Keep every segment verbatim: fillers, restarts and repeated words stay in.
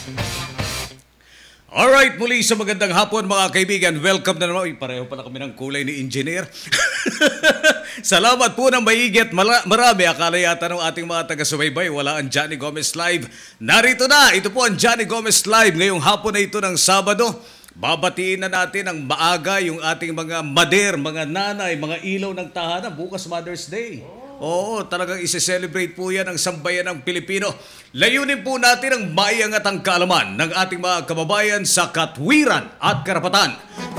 Alright, muli sa magandang hapon mga kaibigan. Welcome na naman. Uy, pareho pala kami ng kulay ni Engineer. Salamat po ng maigit. Mala- marami. Akala yata ng ating mga taga-subaybay. Wala ang Johnny Gomez Live. Narito na. Ito po ang Johnny Gomez Live ngayong hapon na ito ng Sabado. Babatiin na natin ang maaga yung ating mga mader, mga nanay, mga ilaw ng tahanan. Bukas Mother's Day. Oo, talagang isi-celebrate po yan ang sambayan ng Pilipino. Layunin po natin ang maiangat ang kaalaman ng ating mga kababayan sa katwiran at karapatan.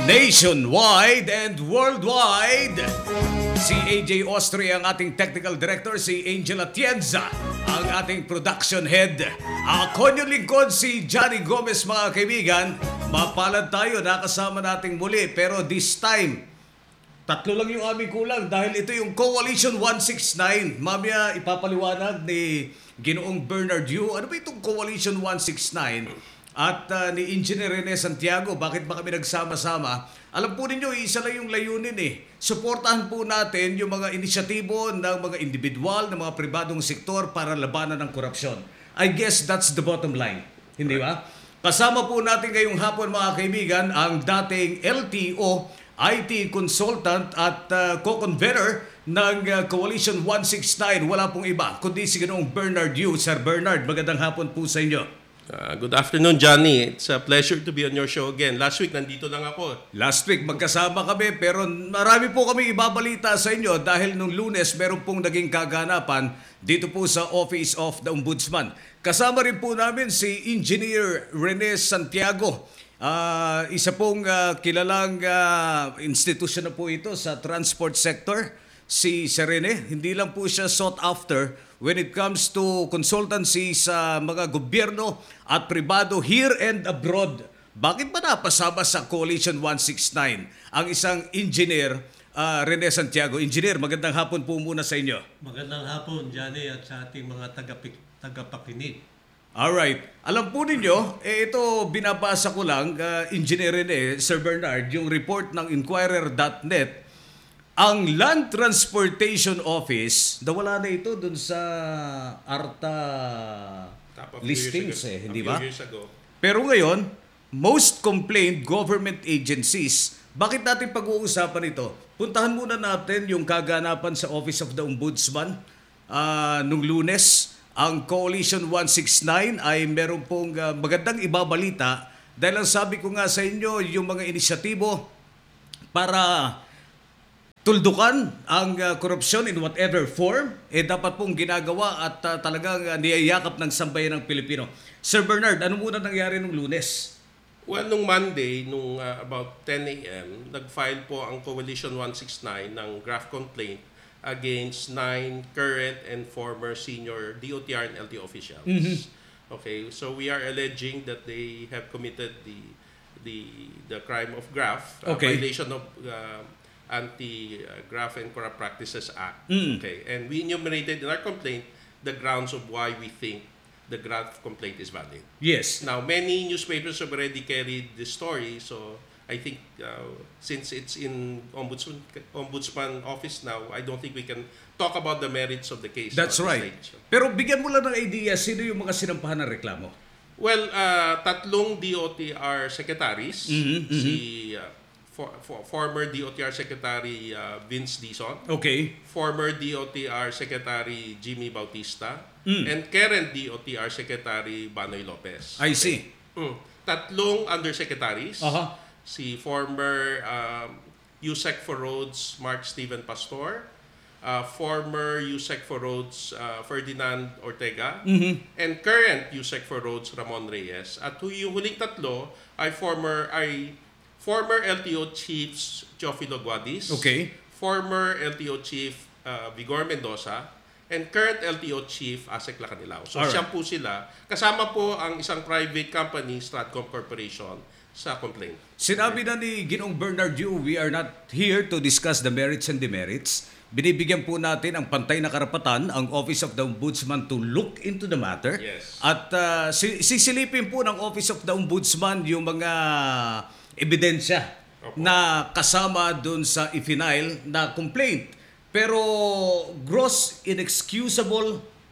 Nationwide and worldwide. Si A J Austria ang ating technical director, si Angela Tienza ang ating production head. Ako yung lingkod si Johnny Gomez mga kaibigan. Mapalad tayo, nakasama nating muli. Pero this time, tatlo lang yung aming kulang dahil ito yung Coalition one sixty-nine. Mamaya ipapaliwanag ni Ginoong Bernard Yu. Ano ba itong Coalition one sixty-nine? At uh, ni Engineer Rene Santiago, bakit ba kami nagsama-sama? Alam po ninyo, isa lang yung layunin eh. Suportahan po natin yung mga inisyatibo ng mga individual, ng mga pribadong sektor para labanan ng korupsyon. I guess that's the bottom line. Hindi ba? Kasama po natin ngayong hapon mga kaibigan ang dating L T O I T consultant at uh, co-convener ng uh, Coalition one sixty-nine. Wala pong iba kundi si Ginoong Bernard Yu. Sir Bernard, magandang hapon po sa inyo. Uh, good afternoon, Johnny. It's a pleasure to be on your show again. Last week, nandito lang ako. Last week, magkasama kami pero marami po kami ibabalita sa inyo dahil nung Lunes, meron pong naging kaganapan dito po sa Office of the Ombudsman. Kasama rin po namin si Engineer Rene Santiago. Uh, isa pong uh, kilalang uh, institusyon na po ito sa transport sector, si Serene. Hindi lang po siya sought after when it comes to consultancy sa mga gobyerno at pribado here and abroad. Bakit ba napasama sa Coalition one sixty-nine ang isang engineer, uh, Rene Santiago? Engineer, magandang hapon po muna sa inyo. Magandang hapon, Johnny, at sa ating mga tagapik- tagapakinig. Alright. Alam po ninyo, eh, ito binabasa ko lang, uh, Engineer Rene, Sir Bernard, yung report ng Inquirer dot net, ang Land Transportation Office, nawala na ito dun sa ARTA listings eh, hindi ba? Pero ngayon, most complained government agencies. Bakit natin pag-uusapan ito? Puntahan muna natin yung kaganapan sa Office of the Ombudsman uh, nung Lunes. Ang Coalition one sixty-nine ay meron pong uh, magandang ibabalita dahil ang sabi ko nga sa inyo, yung mga inisyatibo para tuldukan ang uh, korupsyon in whatever form, eh dapat pong ginagawa at uh, talagang uh, niyayakap ng sambayan ng Pilipino. Sir Bernard, ano muna nangyari nung Lunes? Well, nung Monday, nung uh, about ten a.m., nag-file po ang Coalition one sixty-nine ng draft complaint against nine current and former senior D O T R and L T O officials. Mm-hmm. Okay, so we are alleging that they have committed the the the crime of graft, uh, okay. violation of uh, Anti-Graft and Corrupt Practices Act. Mm. Okay, and we enumerated in our complaint the grounds of why we think the graft complaint is valid. Yes. Now, many newspapers have already carried this story, so I think uh, since it's in Ombudsman, Ombudsman office now, I don't think we can talk about the merits of the case. That's right. Stage. Pero bigyan mo lang ng idea, sino yung mga sinampahan ng reklamo? Well, uh, tatlong D O T R secretaries, mm-hmm, mm-hmm. si uh, for, for, former D O T R Secretary uh, Vince Dizon, okay. former D O T R Secretary Jimmy Bautista, mm. and current D O T R Secretary Banoy Lopez. I see. Okay. Mm. Tatlong undersecretaries. Uh-huh. Si former um, U S E C for Roads Mark Steven Pastor, uh, former U S E C for Roads uh, Ferdinand Ortega, mm-hmm. and current U S E C for Roads Ramon Reyes. At yung huling tatlo ay former ay former L T O Chiefs Teofilo Guadis, okay. former L T O Chief uh, Vigor Mendoza, and current L T O Chief Asek Lacanilao. So alright. Siyam po sila. Kasama po ang isang private company, Stratcom Corporation, sa complaint. Sinabi na ni Ginoong Bernard Yu, we are not here to discuss the merits and demerits. Binibigyan po natin ang pantay na karapatan ang Office of the Ombudsman to look into the matter. Yes. At uh, sisilipin po ng Office of the Ombudsman yung mga ebidensya Opo. na kasama dun sa i-file na complaint. Pero gross inexcusable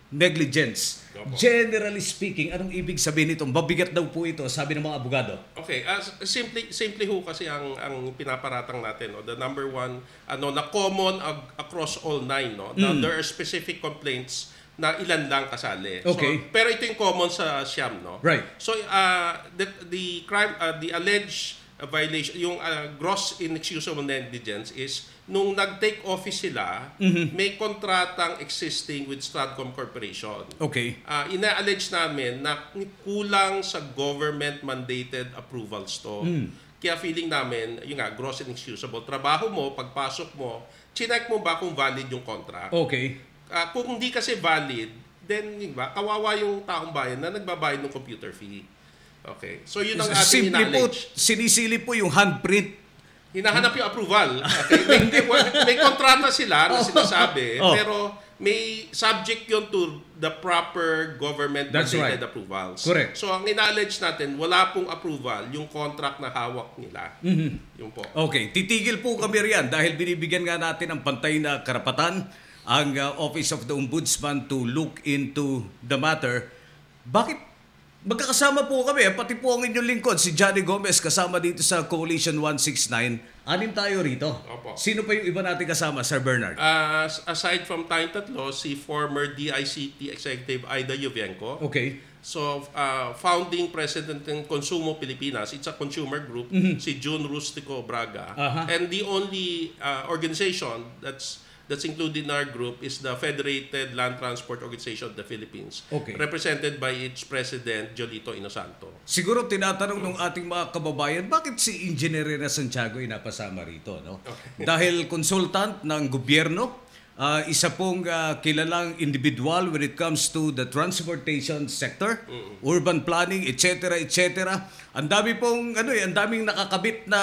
negligence. Opo. Generally speaking, anong ibig sabihin nito? Mabigat daw po ito, sabi ng mga abogado. Okay, as simply simply ho kasi ang ang pinaparatang natin, no, the number one ano na common ag- across all nine, no. Now, Mm. there are specific complaints na ilan lang kasali. Okay. So, pero ito yung common sa Siam, no. Right. So uh, the the crime uh, the alleged uh, violation, yung uh, gross inexcusable negligence is nung nag-take office sila, Mhm. may kontratang existing with Stratcom Corporation. Okay. Uh, ina-allege namin na kulang sa government-mandated approvals to. Mm. Kaya feeling namin, yun nga, gross and excusable. Trabaho mo, pagpasok mo, chinek mo ba kung valid yung contract? Okay. Uh, kung hindi kasi valid, then yun ba, kawawa yung taong bayan na nagbabayad ng computer fee. Okay. So yun ang ating Simply po, ina-allege. sinisili po yung handprint. Hinahanap yung approval. Okay? May, may, may kontrata sila na sinasabi, Oh. pero may subject yun to the proper government That's mandated right. approvals. Correct. So ang ina-allege natin, wala pong approval yung contract na hawak nila. Mhm. Yun po. Okay, titigil po kami riyan dahil binibigyan nga natin ng pantay na karapatan ang uh, Office of the Ombudsman to look into the matter. Bakit magkakasama po kami? eh? Pati po ang inyong lingkod, si Johnny Gomez, kasama dito sa Coalition one sixty-nine. Anim tayo rito. Opo. Sino pa yung iba natin kasama, Sir Bernard? Uh, aside from tayong tatlo, si former D I C T Executive Aida Yuvienko. Okay. So, uh, founding president ng Consumo Pilipinas, it's a consumer group, si June Rustico Braga. Aha. And the only uh, organization that's that's included in our group is the Federated Land Transport Organization of the Philippines, Okay. represented by its president, Jolito Inosanto. Siguro tinatanong ng ating mga kababayan, bakit si Engineer Rena Santiago inapasama rito? No? Dahil consultant ng gobyerno, ah, isa pong ah, kilalang individual when it comes to the transportation sector, urban planning, et cetera, et cetera. Ang dami pong, ano eh, ang daming nakakabit na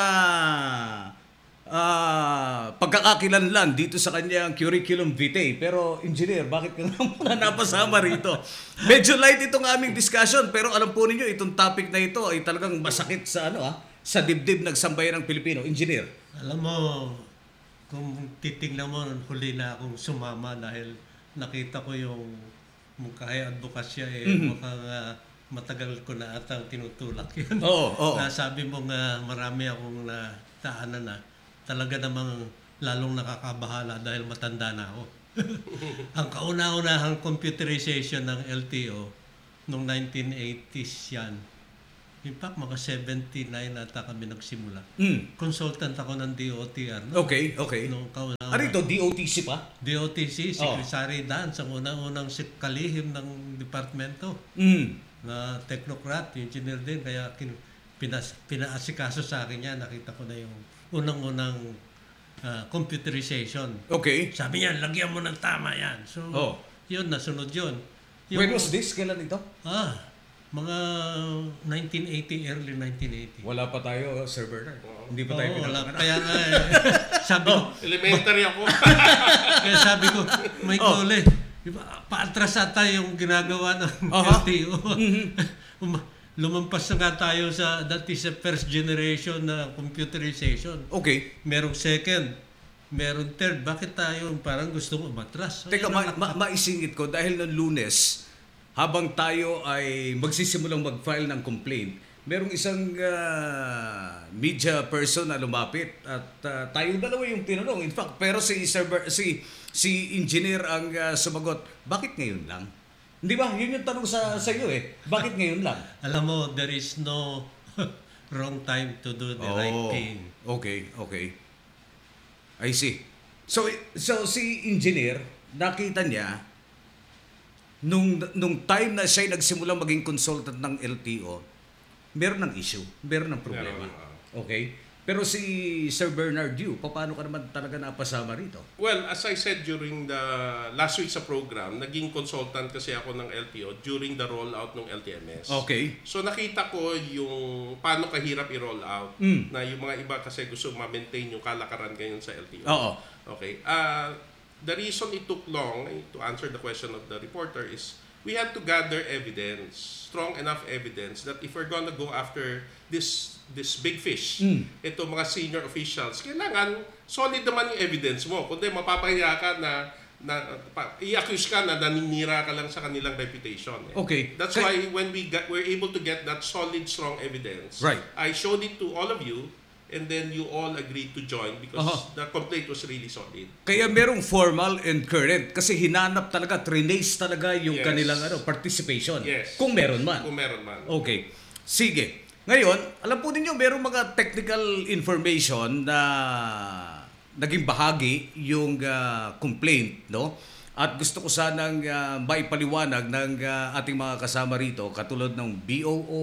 ah pagkakakilanlan dito sa kanyang curriculum vitae. Pero, engineer, bakit ka naman napasama rito? Medyo light itong aming discussion, pero alam po ninyo, itong topic na ito ay talagang masakit sa ano ah, sa dibdib ng sambayan ng Pilipino. Engineer. Alam mo, kung titignan mo, huli na akong sumama dahil nakita ko yung mukhay advokasya eh, Mhm. mukhang ah, matagal ko na atang tinutulak yun. Oo, oo. Nasabi mo nga marami akong nataanan na talaga namang lalong nakakabahala dahil matanda na ako. Ang kauna-unahang computerization ng L T O noong nineteen eighties yan. In fact, mga seventy-nine ata kami nagsimula. Mm. Consultant ako ng D O T R. No? Okay, okay. Noong kauna-una. Ano ito? D O T C pa? D O T C, Oh. Secretary Dance, ang unang-unang si- kalihim ng departamento Mm. na technocrat, engineer din, kaya kin, pinas, pinaasikaso sa akin yan. Nakita ko na yung unang-unang ah, computerization. Okay. Sabi niya, lagyan mo ng tama yan. So, Oh. yun, nasunod yun. When was this? Kailan ito? Ah, mga nineteen eighty, early nineteen eighty. Wala pa tayo, Sir Bernard. Hindi pa tayo Oo, wala. pinapanganak. Kaya nga, eh, sabi ko, Elementary ako. kaya sabi ko, may Oh. gole. Diba, paatras ata yung ginagawa ng Aha. L T O. Um, Lumampas na nga tayo sa, that is a first generation na computerization. Okay. Merong second, merong third. Bakit tayo parang gusto mo umatras? So, Teka, yun ma- ang- ma- maisingit ko dahil ng Lunes, habang tayo ay magsisimulang mag-file ng complaint, merong isang ah, media person na lumapit at ah, tayong dalawa yung tinanong. In fact, pero si Sir Ber- si si engineer ang ah, sumagot, bakit ngayon lang? Hindi ba? Yun yung tanong sa sa iyo eh. Bakit ngayon lang? Alam mo, there is no wrong time to do the right thing. Okay, okay. I see. So so si engineer, nakita niya nung nung time na siya nagsimulang maging consultant ng L T O, meron ng issue, meron ng problema. Meron, ah. Okay? Pero si Sir Bernard Yu, paano ka naman talaga napasama rito? Well, as I said during the last week sa program, naging consultant kasi ako ng L T O during the rollout ng L T M S. Okay. So nakita ko yung paano kahirap i-roll out, Mm. na yung mga iba kasi gusto ma-maintain yung kalakaran ngayon sa L T O. Oo. Okay. Uh, the reason it took long, eh, to answer the question of the reporter, is we had to gather evidence, strong enough evidence that if we're gonna go after this this big fish, Mm. ito mga senior officials, kailangan solid naman yung evidence mo. Kundi mapapahiya ka na na pa, i-accuse ka na naninira ka lang sa kanilang reputation. Eh. Okay. That's Kay- why when we got, we're able to get that solid, strong evidence, Right. I showed it to all of you, and then you all agreed to join because Uh-huh. the complaint was really solid. Kaya merong formal and current kasi hinanap talaga, trinace talaga yung Yes. kanilang ano, participation. Yes. Kung meron man. Kung meron man. Okay. Sige. Ngayon, alam po ninyo, merong mga technical information na naging bahagi yung ah, complaint, no? At gusto ko sanang uh, maipaliwanag ng ah, ating mga kasama rito, katulad ng B O O,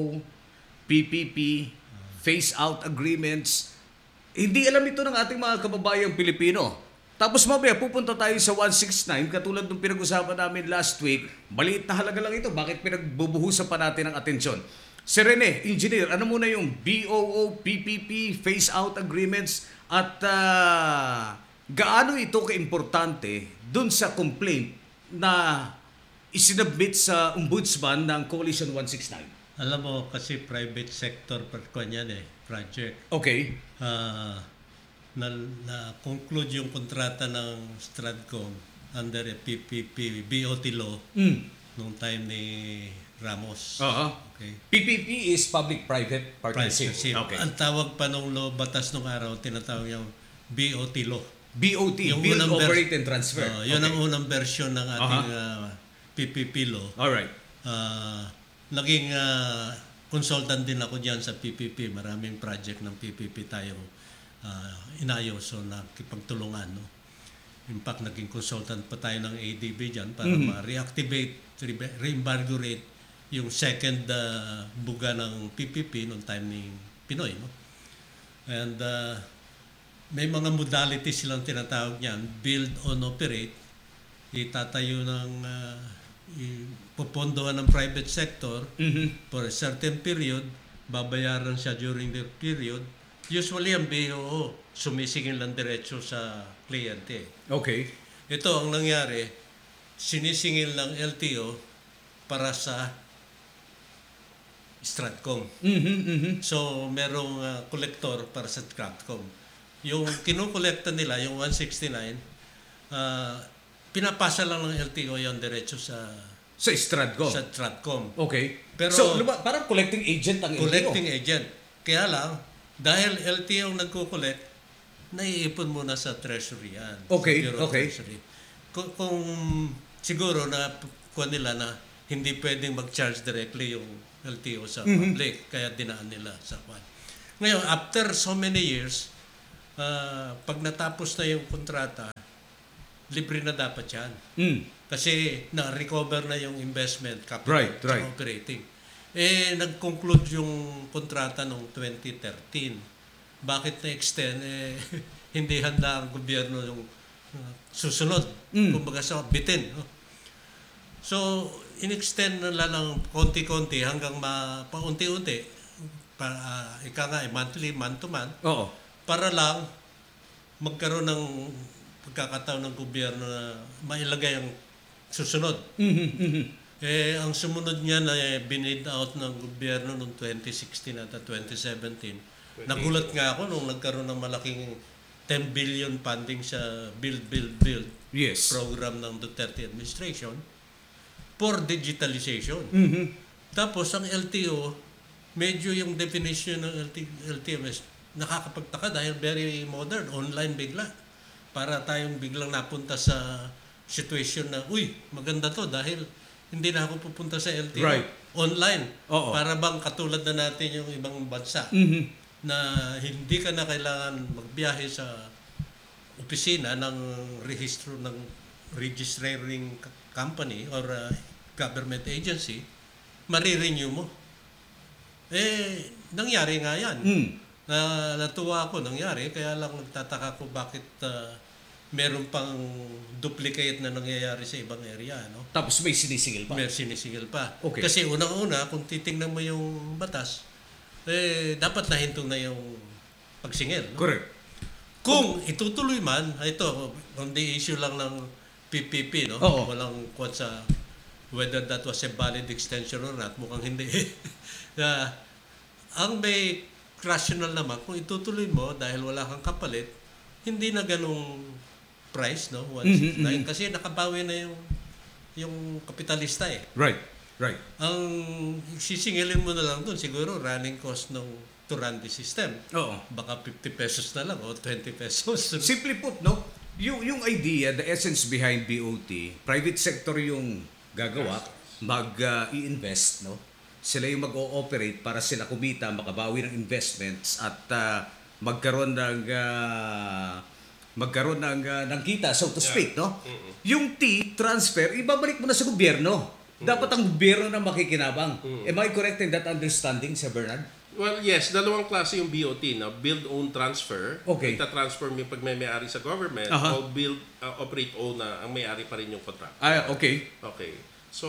P P P, phase-out agreements. Hindi alam ito ng ating mga kababayang Pilipino. Tapos mamaya pupunta tayo sa one sixty-nine, katulad ng pinag-usapan namin last week. Maliit na halaga lang ito. Bakit pinagbubuhusan pa natin ng atensyon? Si Rene, engineer, ano muna yung B O O, P P P, phase-out agreements at ah, gaano ito kaimportante dun sa complaint na isinabit sa ombudsman ng Coalition one sixty-nine? Alam mo, kasi private sector per yan eh, project. Okay. Ah, na, na-conclude yung kontrata ng Stratcom under a P P P, B O T law Mm. nung time ni Ramos. Uh-huh. Okay. P P P is public-private partnership. Partnership. Okay. Ang tawag pa nung law, batas nung araw, tinatawag yung B O T law. B O T, Yung Build, unang vers- Operate, and Transfer. Ah, yun Okay. ang unang version ng ating ah, P P P law. Alright. Ah, naging ah, consultant din ako diyan sa P P P. Maraming project ng P P P tayong uh, inayos o nakipagtulungan. No? In fact, naging consultant pa tayo ng A D B diyan para Mhm. ma-reactivate, re- re-invigorate yung second ah, buga ng P P P noong time ni Pinoy. No? And ah, may mga modalities silang tinatawag niyan, build on operate, itatayo ng uh, ipopondohan ng private sector Mhm. for a certain period, babayaran siya during the period. Usually ang B O O, sumisingil lang diretso sa kliyente. Okay. Ito ang nangyari, sinisingil ng L T O para sa Stratcom. Mhm, mhm. So, merong uh, collector para sa Stratcom. Yung kinukolekta nila, yung one sixty-nine, uh, pinapasa lang ng L T O yung diretso sa Sa Stratcom. sa Stratcom. Okay. Pero- so, luma- parang collecting agent ang Collecting agent. Kaya lang, dahil L T O ang nagko-collect, naiipon muna sa Treasury yan. Okay, Sa Bureau of okay. Treasury. Kung, kung siguro na kuha nila na hindi pwedeng mag-charge directly yung L T O sa Mhm. public, kaya dinaan nila sa kwan. Ngayon, after so many years, ah, pag natapos na yung kontrata, libre na dapat yan. Mm. Kasi na-recover na yung investment capital Right, sa right. operating. Eh, nag-conclude yung kontrata noong twenty thirteen. Bakit na-extend? Eh, hindi handa ang gobyerno yung uh, susunod. Mm. Kumbaga sa bitin. No? So, in-extend nila ng konti-konti hanggang ma, paunti-unti. Para, uh, ika nga, eh, monthly, month-to-month. Oo. Para lang magkaroon ng pagkakataon ng gobyerno na mailagay ang susunod. Mhm, mhm. Eh, ang sumunod niya na eh, binid out ng gobyerno noong twenty sixteen at twenty seventeen. Nagulat nga ako nung nagkaroon ng malaking ten billion funding sa Build, Build, Build Yes. program ng Duterte administration for digitalization. Mhm. Tapos ang L T O, medyo yung definition ng L T, L T M S nakakapagtaka dahil very modern, online bigla. Para tayong biglang napunta sa situation na, uy, maganda to dahil hindi na ako pupunta sa L T O. Right. Online. Oo. Para bang katulad na natin yung ibang bansa Mhm. na hindi ka na kailangan magbiyahe sa opisina ng rehistro ng registering c- company or uh, government agency, marirenew mo. Eh, nangyari nga yan. Mm. Na, natuwa ako nangyari, kaya lang nagtataka ko bakit uh, meron pang duplicate na nangyayari sa ibang area. No? Tapos may sinisingil pa. May sinisingil pa. Okay. Kasi unang-una, kung titingnan mo yung batas, eh, dapat nahinto na yung pagsingil. No? Correct. Kung itutuloy man, ah, ito, on the issue lang ng P P P, no? Oo. Walang quote sa whether that was a valid extension or not, mukhang hindi. uh, ang may rational naman, kung itutuloy mo dahil wala kang kapalit, hindi na ganong price, no? one sixty-nine. Kasi nakabawi na yung yung kapitalista eh. Right. Right. Ang sisingilin mo na lang doon siguro running cost ng to run the system. Oo. Baka fifty pesos na lang o twenty pesos. Simply put, no? Yung, yung idea, the essence behind B O T, private sector yung gagawa, mag-i-invest, no? Sila yung mag-ooperate para sila kumita, makabawi ng investments at uh, magkaroon ng uh, magkaroon ng, uh, ng kita, so to speak, no? Yung T, transfer, ibabalik mo na sa gobyerno. Dapat ang gobyerno na makikinabang. Am I correct in that understanding, Sir Bernard? Well, yes, dalawang klase yung B O T, no? Build, own, transfer. Okay. Ita-transfer mo yung pag may may-ari sa government, Aha. o build, uh, operate, own na ang may-ari pa rin yung contract. Ah, okay. Okay. So,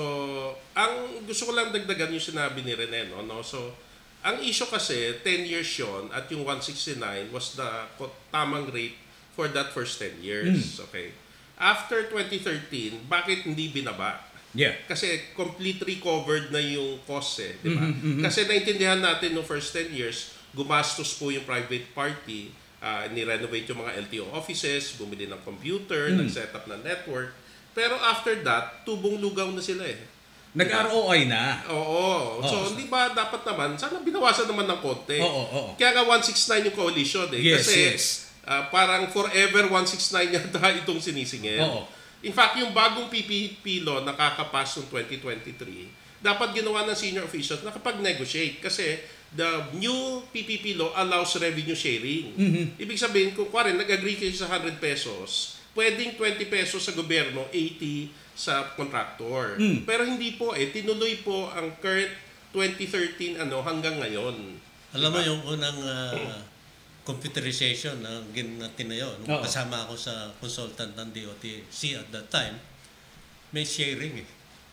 ang gusto ko lang dagdagan yung sinabi ni Rene, no? no? So, ang issue kasi, ten years yun, at yung one sixty-nine was the ko- tamang rate for that first ten years. Okay. After twenty thirteen, bakit hindi binaba? Yeah. Kasi complete recovered na yung cost eh, di ba? Kasi naintindihan natin no first ten years, gumastos po yung private party, uh, ni-renovate yung mga L T O offices, bumili ng computer, Mm. nag-set up ng network. Pero after that, tubong lugaw na sila eh. Nag-R O I na. Oo. So, Oo. hindi ba dapat naman, sana binawasan naman ng konti. Oo, oo. Kaya nga one sixty-nine yung coalition eh. Yes, Kasi yes. ah, parang forever one sixty-nine yata itong sinisingil. Oo. In fact, yung bagong P P P law nakakapas noong twenty twenty-three, dapat ginawa ng senior officials nakapag-negotiate kasi the new P P P law allows revenue sharing. Ibig sabihin, kung kuwari, nag-agree kayo sa one hundred pesos, pwedeng twenty pesos sa gobyerno, eighty sa contractor. Pero hindi po eh, tinuloy po ang current twenty thirteen ano hanggang ngayon. Alam mo yung unang ah, computerization na gin natin na yun. Nung Oo. kasama ako sa consultant ng D O T C at that time, may sharing eh.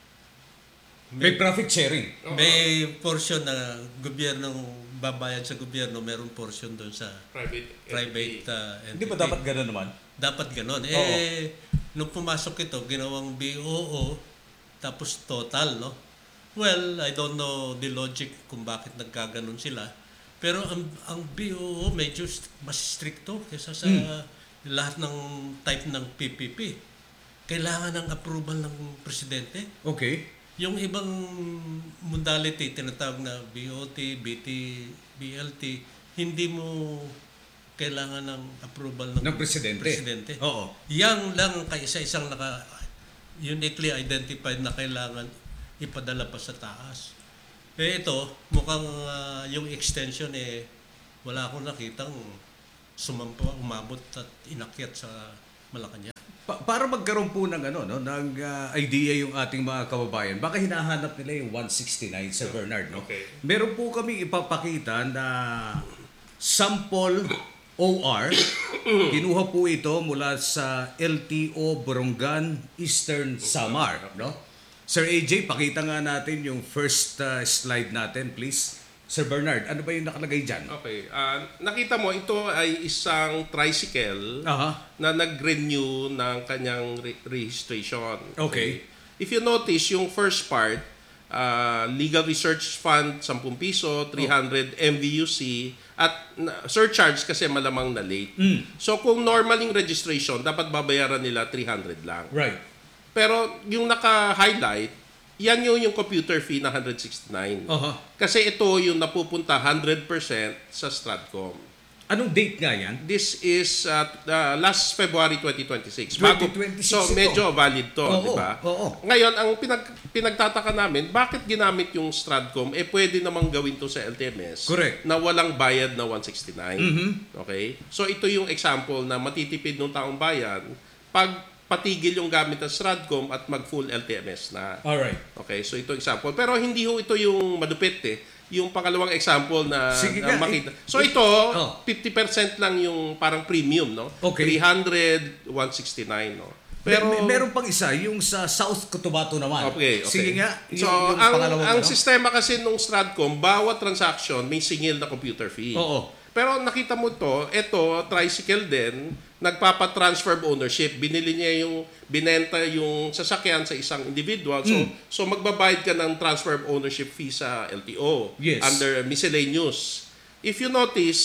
May profit sharing. May portion na gobyernong babayad sa gobyerno, meron portion doon sa Private private uh, Hindi entity. ba dapat gano'n naman? Dapat ganon. Eh, nung pumasok ito, ginawang B O O, tapos total, no? Well, I don't know the logic kung bakit nagkaganon sila. Pero ang, ang B O O medyo st- mas stricto kaysa sa lahat ng type ng P P P. Kailangan ng approval ng presidente. Okay. Yung ibang modality, tinatawag na B O T, B T, B L T, hindi mo kailangan ng approval ng, Ng presidente. presidente. Oo. Yang lang ang kaisa-isang naka uniquely identified na kailangan ipadala pa sa taas. Eh ito, mukhang ah, yung extension eh wala akong nakitang sumampa, umabot at inakyat sa Malacanang. Pa- para magkaroon po ng ano no ng uh, idea yung ating mga kababayan, baka hinahanap nila yung one sixty-nine sa Bernard, no? Okay. Meron po kaming ipapakita na sample O R. Kinuha po ito mula sa L T O Borongan, Eastern Samar, no? Sir A J, pakita nga natin yung first uh, slide natin, please. Sir Bernard, ano ba yung nakalagay dyan? Okay. Ah, nakita mo, ito ay isang tricycle Aha. na nag-renew ng kanyang re- registration. Okay. If you notice, yung first part, ah, Legal Research Fund, ten piso, three hundred M V U C, at na- surcharge kasi malamang na late. So kung normal yung registration, dapat babayaran nila three hundred lang. Right. Pero yung naka-highlight, yan yung, yung computer fee na one hundred sixty-nine. Aha. Kasi ito yung napupunta one hundred percent sa Stratcom. Anong date nga yan? This is uh, uh, last February twenty twenty-six. twenty twenty-six so ito. medyo valid to, Oo, di ba? oo. Ngayon, ang pinag, pinagtataka namin, bakit ginamit yung Stratcom? Eh pwede namang gawin to sa L T M S. Correct. Na walang bayad na one sixty-nine. Mm-hmm. Okay? So ito yung example na matitipid ng taong bayan pag patigil yung gamit ng Stratcom at mag-full L T M S na. Alright. Okay, so ito example. Pero hindi ho ito yung madupit eh. Yung pangalawang example na, Sige na nga, makita. eh, So eh, ito, oh. fifty percent lang yung parang premium, no? Okay. three hundred, one sixty-nine, no? Pero Pero, meron pang isa, yung sa South Cotabato naman. okay, okay. Sige nga, So, yung, yung ang, pangalawang ang ano? sistema kasi nung Stratcom, bawat transaction may singil na computer fee. Oo. Pero nakita mo to, ito, tricycle din, nagpapa-transfer of ownership. Binili niya yung, binenta yung sasakyan sa isang individual. So, Mm. so magbabayad ka ng transfer of ownership fee sa L T O Yes. under miscellaneous. If you notice,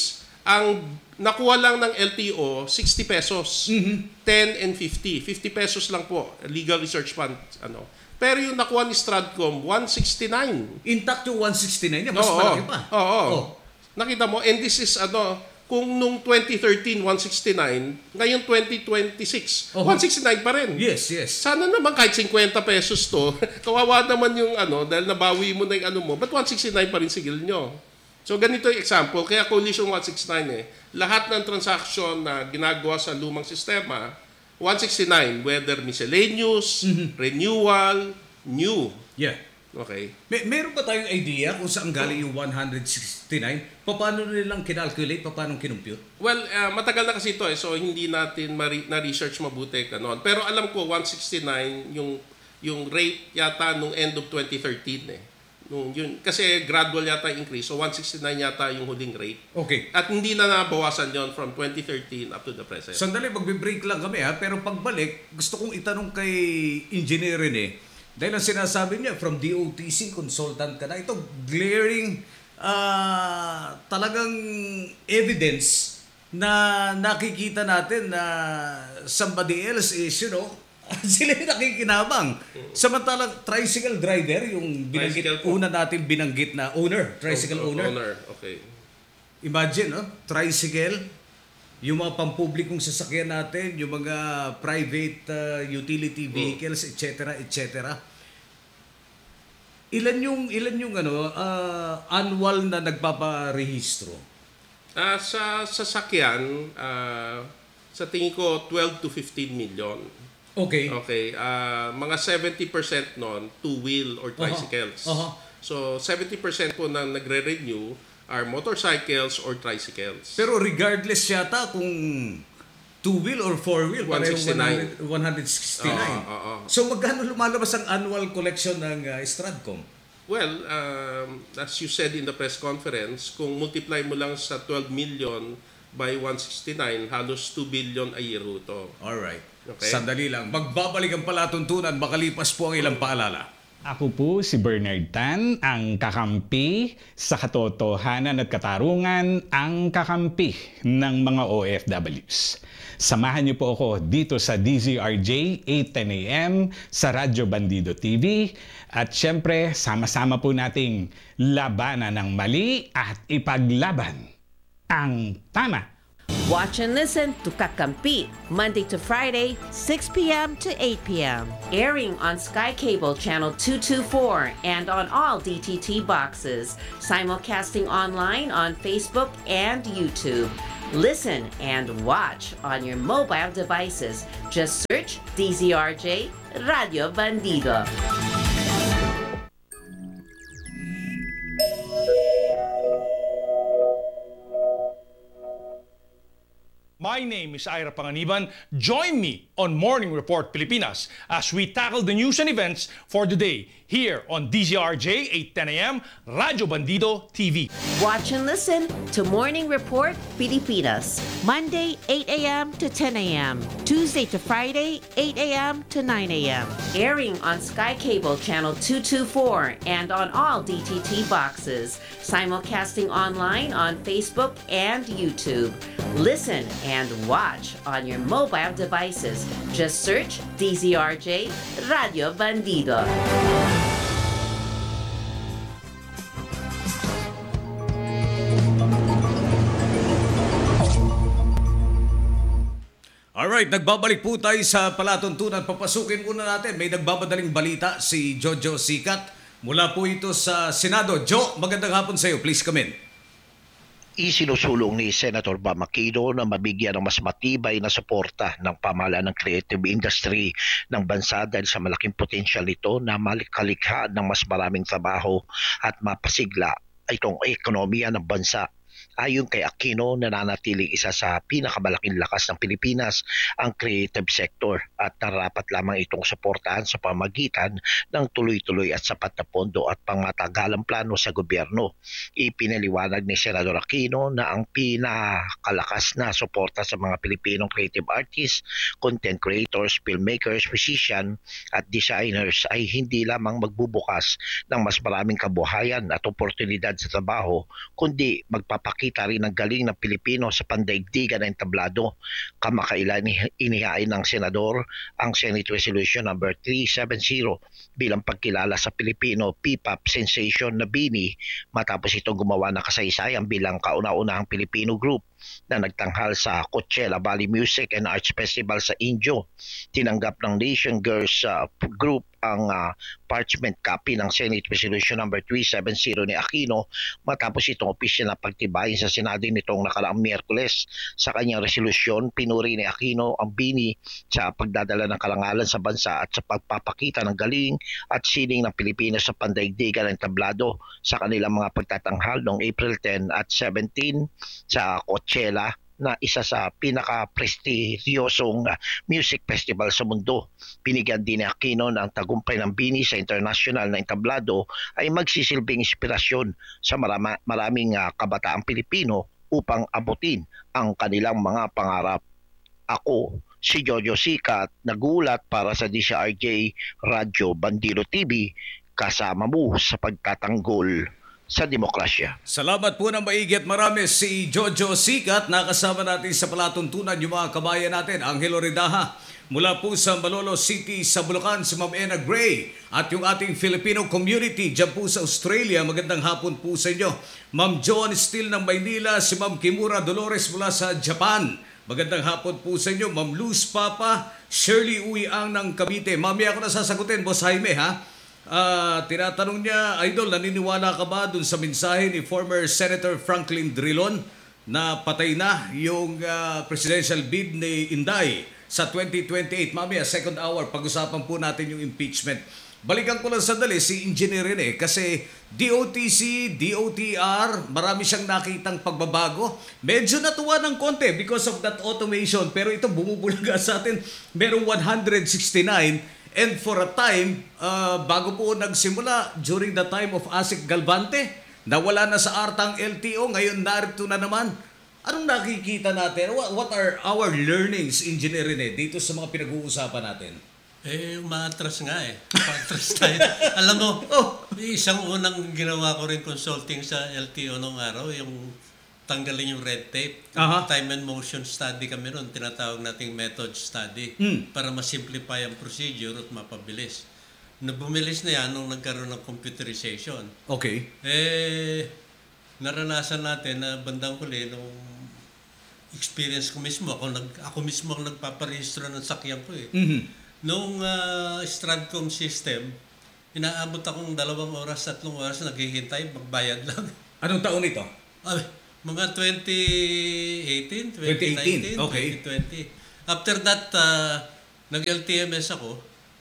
Ang nakuha lang ng L T O, sixty pesos. ten and fifty. fifty pesos lang po, legal research fund. Ano. Pero yung nakuha ni Stratcom, one sixty-nine. Intact yung one sixty-nine niya, mas Oo, malaki pa. Oo. Oh. Nakita mo, and this is ano, kung nung twenty thirteen, one sixty-nine, ngayon twenty twenty-six, Oh. one sixty-nine pa rin. Yes, yes. Sana naman kahit fifty pesos to, kawawa naman yung ano, dahil nabawi mo na yung ano mo, but one sixty-nine pa rin sigil nyo. So ganito yung example, kaya Coalition one sixty-nine eh, lahat ng transaction na ginagawa sa lumang sistema, one sixty-nine, whether miscellaneous, renewal, new. Yeah. Okay. May, meron ba tayong idea kung saan galing yung one sixty-nine? Paano nilang kinalculate? Paano kinumpute? Well, uh, matagal na kasi ito eh, so hindi natin mari- na-research mabuti kanon. Pero alam ko, one sixty-nine, yung, yung rate yata nung end of twenty thirteen eh. Nung yun, kasi gradual yata increase, so one sixty-nine yata yung huling rate. Okay. At hindi na nabawasan yon from twenty thirteen up to the present. Sandali, magbe-break lang kami ha. Pero pagbalik, gusto kong itanong kay Engineer Rene, dahil ang sinasabi niya, from D O T C, consultant ka na, ito glaring uh, talagang evidence na nakikita natin na somebody else is, you know, sila yung nakikinabang. Samantalang tricycle driver, yung binanggit, Tricycle po. una natin binanggit na owner, tricycle Oh, oh, owner. owner. Okay. Imagine, no? Tricycle, yung mga pampublikong sasakyan natin, yung mga private uh, utility vehicles, et cetera, et cetera. Ilan yung ilan yung ano uh, annual na nagpaparehistro? Ah, sa sasakyan, ah, sa tingin ko twelve to fifteen million. Okay. Okay, ah, mga seventy percent nun, two-wheel or tricycles. Aha. So, seventy percent po na nagre-renew are motorcycles or tricycles. Pero regardless yata kung two-wheel or four-wheel, one parehong sixty-nine. one sixty-nine. Oo, oo, oo. So magkano lumalabas ang annual collection ng uh, Stratcom? Well, um, as you said in the press conference, kung multiply mo lang sa twelve million by one sixty-nine, halos two billion a year ho to. Alright. Okay. Sandali lang. Magbabalik ang palatuntunan, makalipas po ang ilang paalala. Ako po si Bernard Tan, ang kakampi sa katotohanan at katarungan, ang kakampi ng mga O F Ws. Samahan niyo po ako dito sa D Z R J eight ten A M sa Radyo Bandido T V at syempre sama-sama po nating labanan ng mali at ipaglaban ang tama. Watch and listen to Kakampi, Monday to Friday, six p.m. to eight p.m. Airing on Sky Cable Channel two twenty-four and on all D T T boxes. Simulcasting online on Facebook and YouTube. Listen and watch on your mobile devices. Just search D Z R J Radio Bandido. My name is Ira Panganiban. Join me on Morning Report Pilipinas as we tackle the news and events for the day here on D Z R J eight ten A M Radyo Bandido T V. Watch and listen to Morning Report Pilipinas, Monday eight a.m. to ten a.m., Tuesday to Friday eight a.m. to nine a.m. Airing on Sky Cable Channel two twenty-four and on all D T T boxes. Simulcasting online on Facebook and YouTube. Listen and watch on your mobile devices. Just search D Z R J Radio Bandido. Alright, nagbabalik po tayo sa palatuntunan. Papasukin muna natin. May nagbabadaling balita si Jojo Sikat. Mula po ito sa Senado. Jo, magandang hapon sa iyo. Please come in. Isinusulong ni Senator Bam Aquino na mabigyan ng mas matibay na suporta ng pamahalaan ng creative industry ng bansa dahil sa malaking potensyal nito na malikalikha ng mas maraming trabaho at mapasigla itong ekonomiya ng bansa. Ayon kay Aquino, nananatiling isa sa pinakamalaking lakas ng Pilipinas ang creative sector at narapat lamang itong suportahan sa pamagitan ng tuloy-tuloy at sapat na pondo at pangmatagalang plano sa gobyerno. Ipinaliwanag ni Senador Aquino na ang pinakalakas na suporta sa mga Pilipinong creative artists, content creators, filmmakers, musician at designers ay hindi lamang magbubukas ng mas maraming kabuhayan at oportunidad sa trabaho, kundi magpapalaki pagpapakita rin ng galing ng Pilipino sa pandaigdigan ng entablado. Kamakailan inihain ng Senador ang Senate Resolution number three seventy bilang pagkilala sa Pilipino P-pop sensation na BINI matapos itong gumawa ng kasaysayan bilang kauna-unahang Filipino group na nagtanghal sa Coachella Valley Music and Arts Festival sa Indio. Tinanggap ng Nation Girls uh, Group ang uh, parchment copy ng Senate Resolution number three seventy ni Aquino matapos itong opisyal na pagtibayin sa Senado nitong nakaraang Miyerkules. Sa kanyang resolusyon, pinuri ni Aquino ang BINI sa pagdadala ng karangalan sa bansa at sa pagpapakita ng galing at sining ng Pilipinas sa pandaigdigan ng tablado sa kanilang mga pagtatanghal noong April ten at seventeen sa Coachella na isa sa pinaka-prestigyosong music festival sa mundo. Binigyan din ni Aquino ng tagumpay ng BINI sa international na entablado ay magsisilbing inspirasyon sa marama, maraming uh, kabataang Pilipino upang abutin ang kanilang mga pangarap. Ako, si Jojo Sikat, nagulat para sa D C R J Radyo Bandilo T V, kasama mo sa pagtatanggol sa demokrasya. Salamat po ng maigi at marami si Jojo Sikat. Nakasama natin sa palatuntunan yung mga kabayan natin. Angelo Ridaha mula po sa Malolo City sa Bulacan, si Ma'am Ena Gray at yung ating Filipino community dyan po sa Australia. Magandang hapon po sa inyo. Ma'am Joan Steele ng Maynila, si Ma'am Kimura Dolores mula sa Japan. Magandang hapon po sa inyo. Ma'am Luz Papa, Shirley Uiang ng Cavite. Mami, ako na sasagutin, Boss Jaime, ha? Uh, tinatanong niya, Idol, naniniwala ka ba dun sa mensahe ni former Senator Franklin Drilon na patay na yung uh, presidential bid ni Inday sa twenty twenty-eight? Mami, second hour, pag-usapan po natin yung impeachment. Balikan ko lang sandali si Engineer Rene kasi D O T C, D O T R, marami siyang nakitang pagbabago. Medyo natuwa ng konti because of that automation, pero ito bumubulaga sa atin. Merong one hundred sixty-nine. And for a time, uh, bago po nagsimula, during the time of Asik Galvante, nawala na sa artang L T O, ngayon narito na naman. Anong nakikita natin? What, what are our learnings, Engineer Rene, dito sa mga pinag-uusapan natin? Eh, umaatras nga eh. Umaatras tayo. Alam mo, Oh. isang unang ginawa ko rin consulting sa L T O nung araw, yung tanggalin yung red tape. Aha. Time and motion study kami ron, tinatawag nating method study Hmm. para ma-simplify ang procedure at mapabilis. Nabumilis na yan nung nagkaroon ng computerization. Okay. Eh, naranasan natin na bandang huli nung experience ko mismo, ako, nag, ako mismo ang nagpaparehistro ng sakyan ko eh. Mhm. Nung uh, Stratcom system, inaabot akong dalawang oras, tatlong oras, naghihintay, magbayad lang. Anong taon ito? Ay, mga twenty eighteen, twenty eighteen, okay. twenty twenty. After that, uh, nag-L T M S ako.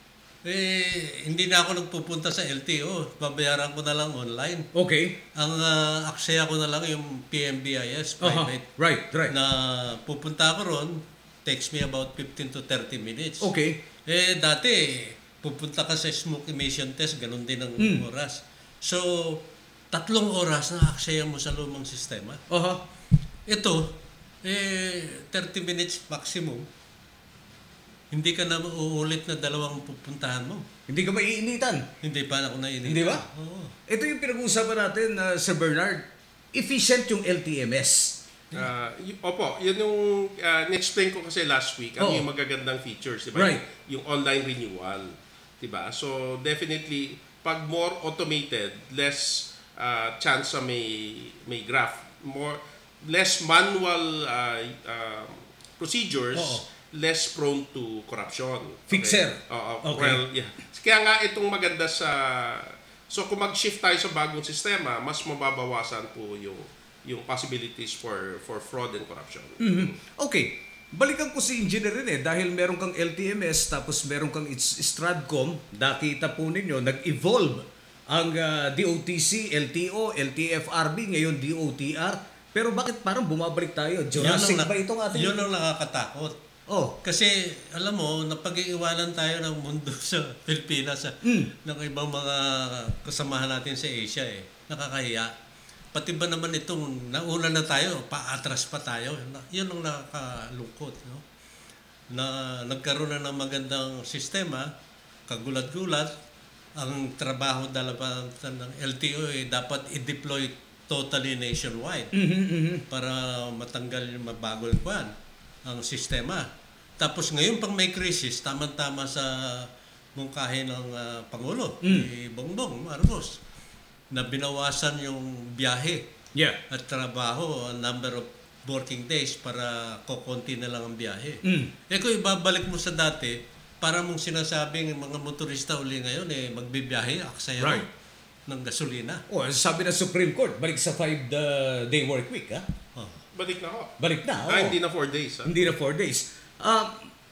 Eh, hindi na ako nagpupunta sa L T O. Babayaran ko na lang online. Okay. Ang uh, aksaya ko na lang yung P M B I S, Aha. private. Right, right. Na pupunta ako ron, takes me about fifteen to thirty minutes. Okay. Eh, dati, pupunta ka sa smoke emission test, ganun din ang Hmm. oras. So, tatlong oras na aksaya mo sa lumang sistema. Aha. Ito, eh, thirty minutes maximum. Hindi ka na uulit na dalawang pupuntahan mo. Hindi ka maiinitan. Hindi pa ako nainita. Hindi ba? Oo. Ito yung pinag-uusapan natin, uh, Sir Bernard. Efficient yung L T M S. Uh, y- opo, yun yung uh, na-explain ko kasi last week, ano Oo. yung magagandang features, di ba? Right. Yung, yung online renewal, di ba? So definitely, pag more automated, less uh, chance sa may may graph, more less manual uh, uh, procedures, Oo. less prone to corruption. Fixer. Oo. Okay. Well, yeah. Kaya nga itong maganda sa so kung mag-shift tayo sa bagong sistema, mas mababawasan po yung yung possibilities for for fraud and corruption. Mhm. Okay. Balikan ko si Engineer rin eh, dahil meron kang L T M S tapos meron kang Is- Stratcom, nakita po ninyo, nag-evolve ang uh, D O T C, L T O, L T F R B, ngayon D O T R. Pero bakit parang bumabalik tayo? Jurassic Yun ang ba na- itong ating... Yun ang nakakatakot. Oh, Kasi, alam mo, napag-iiwanan tayo ng mundo sa Pilipinas, sa, Mm. ng ibang mga kasamahan natin sa Asia eh. Nakakahiya. Pati ba naman itong nauna na tayo, paatras pa tayo. Na- Yun ang nakakalungkot. No? Na nagkaroon na ng magandang sistema, kagulat-gulat, ang trabaho dalawa ng L T O eh, dapat i-deploy totally nationwide Mm-hmm, para matanggal yung mabago yung kwan, ang sistema. Tapos ngayon pang may krisis, tama-tama sa mungkahi ng ah, Pangulo, Mm. ni Bongbong Marcos, na binawasan yung biyahe Yeah. at trabaho, ang number of working days para kokonti na lang ang biyahe. Mm. Eh kung ibabalik mo sa dati, para mong sinasabing mga motorista uli ngayon, eh, magbibiyahe, aksaya Right. ng gasolina. Oh, sabi ng Supreme Court, balik sa five-day work week, ha? Oh. Balik na ako. Balik na, Ah, oo. hindi na four days. Ha? Hindi na four days. Ah,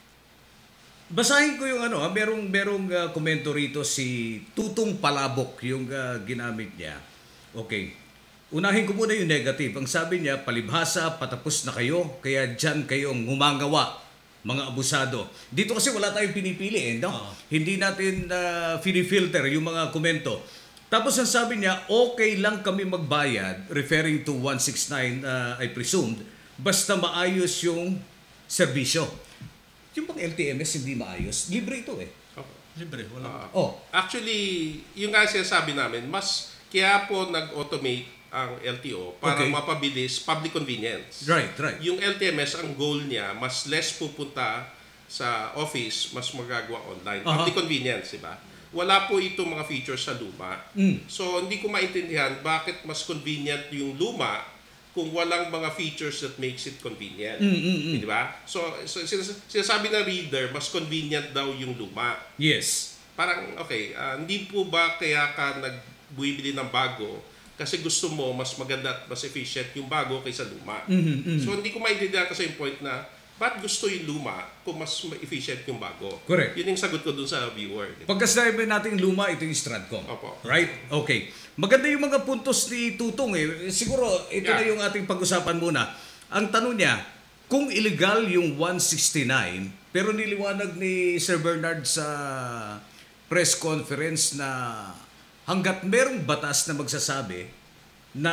basahin ko yung ano, ah, merong, merong ah, komento rito si Tutong Palabok, yung ah, ginamit niya. Okay. Unahin ko muna yung negative. Ang sabi niya, palibhasa, patapos na kayo, kaya dyan kayong ngumagawa, mga abusado. Dito kasi wala tayong pinipili, eh, no? Oo. Hindi natin uh, filter yung mga komento. Tapos ang sabi niya, okay lang kami magbayad, referring to one sixty-nine, uh, I presumed, basta maayos yung serbisyo. Yung bang L T M S hindi maayos, libre ito eh. Libre, wala. Ah, Oh, Actually, yung nga sinasabi namin, mas kaya po nag-automate ang L T O para Okay. mapabilis public convenience. right, right. Yung L T M S, ang goal niya, mas less pupunta sa office, mas magagawa online. Aha. Public convenience, di ba? Wala po itong mga features sa luma. Mm. So, hindi ko maintindihan bakit mas convenient yung luma kung walang mga features that makes it convenient. Mm, mm, mm. Di ba? So, so sinas- sinasabi ng reader, mas convenient daw yung luma. Yes. Parang, okay, ah, hindi po ba kaya ka nagbibili ng bago kasi gusto mo mas maganda at mas efficient yung bago kaysa luma. Mhm, mhm. So, hindi ko maintindihan kasi yung point na ba't gusto yung luma kung mas efficient yung bago? Correct. Yun yung sagot ko dun sa viewer. Pagkasabi natin luma, ito yung Stratcom. Opo. Right? Okay. Maganda yung mga puntos ni Tutong eh. Siguro, ito Yeah. na yung ating pag-usapan muna. Ang tanong niya, kung illegal yung one sixty-nine, pero niliwanag ni Sir Bernard sa press conference na hanggat merong batas na magsasabi na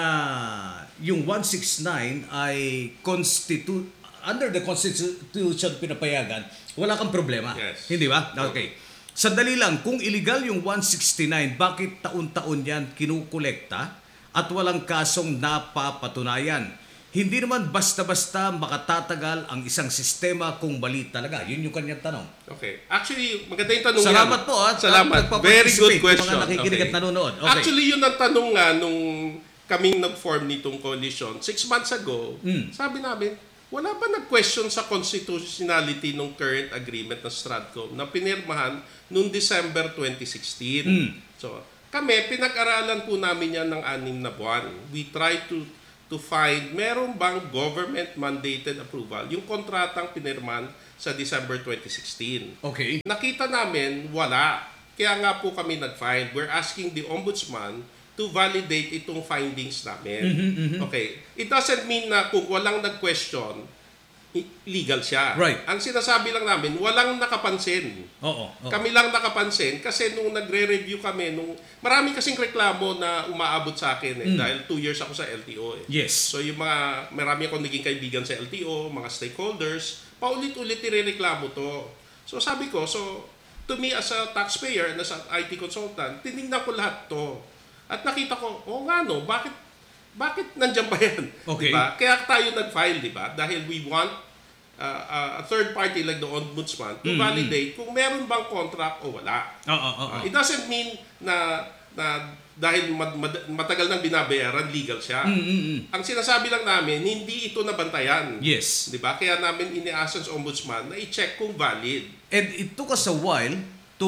yung one sixty-nine ay constitu under the Constitution pinapayagan, wala kang problema. Yes. Hindi ba? Okay. Sandali lang, kung illegal yung one sixty-nine, bakit taon-taon yan kinukolekta at walang kasong napapatunayan? Hindi naman basta-basta makatatagal ang isang sistema kung mali talaga. Yun yung kanyang tanong. Okay. Actually, maganda yung tanong Salamat yan. po, ah. Salamat. Nagpaparticipate Very good yung question. mga nakikinig at nanonood. Okay. Actually, yun ang tanong nga nung kaming nag-form nitong coalition. Six months ago, Mm. sabi namin, wala ba nag-question sa constitutionality ng current agreement ng Stratcom na pinirmahan noong December twenty sixteen? Mm. So, kami, pinag-aralan po namin yan ng anim na buwan. We try to to find, meron bang government-mandated approval yung kontratang pinirman sa December twenty sixteen. Okay. Nakita namin, wala. Kaya nga po kami nag-find. We're asking the Ombudsman to validate itong findings namin. Okay. It doesn't mean na kung walang nag-question, i- legal siya. Right. Ang sinasabi lang namin, walang nakapansin. Oo. oo. Kami lang nakapansin kasi nung nagre-review kami, nung marami kasing reklamo na umaabot sa akin eh, dahil two years ako sa L T O eh. Yes. So yung mga, marami akong naging kaibigan sa L T O, mga stakeholders, paulit-ulit nirereklamo to. So sabi ko, so to me as a taxpayer and as an I T consultant, tinignan ko lahat to. At nakita ko, oh nga no, bakit bakit nandiyan ba yan? Okay. Diba? Kaya tayo nag-file, di ba? Dahil we want uh, uh, a third party like the Ombudsman to Mm-hmm. validate kung meron bang contract o wala. Oo, oo, oo. Uh, it doesn't mean na na dahil mad, mad- matagal nang binabayaran, legal siya. Mm-mm. Ang sinasabi lang namin, hindi ito nabantayan. Yes. Di ba? Kaya namin iniasa sa Ombudsman na i-check kung valid. And it took us a while to